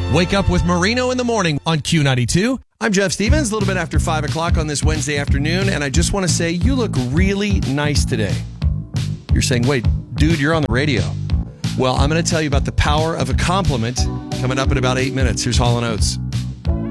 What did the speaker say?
Wake up with Marino in the morning on Q92. I'm Jeff Stevens, a little bit after 5 o'clock on this Wednesday afternoon, and I just want to say you look really nice today. You're saying, wait, dude, you're on the radio. Well, I'm going to tell you about the power of a compliment coming up in about 8 minutes. Here's Hall & Oates.